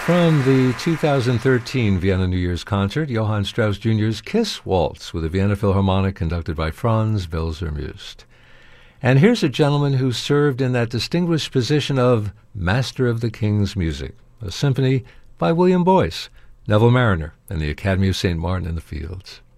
From the 2013 Vienna New Year's concert, Johann Strauss Jr.'s Kiss Waltz with the Vienna Philharmonic conducted by Franz Welser-Möst. And here's a gentleman who served in that distinguished position of Master of the King's Music, a symphony by William Boyce, Neville Marriner, and the Academy of St. Martin in the Fields.